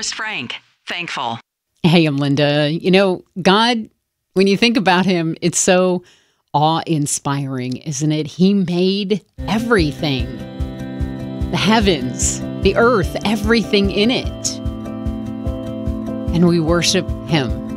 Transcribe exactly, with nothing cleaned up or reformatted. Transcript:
Forrest Frank, Thankful. Hey, I'm Linda. You know, God, when you think about him, it's so awe-inspiring, isn't it? He made everything. The heavens, the earth, everything in it. And we worship him.